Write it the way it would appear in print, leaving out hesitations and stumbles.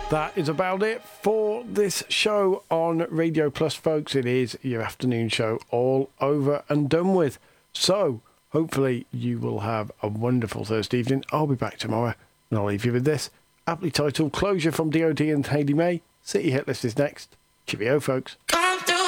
That is about it for this show on Radio Plus, folks. It is your afternoon show all over and done with. So, hopefully you will have a wonderful Thursday evening. I'll be back tomorrow, and I'll leave you with this. Aptly titled Closure from DOD and Hayley May. City Hit List is next. Cheerio, folks.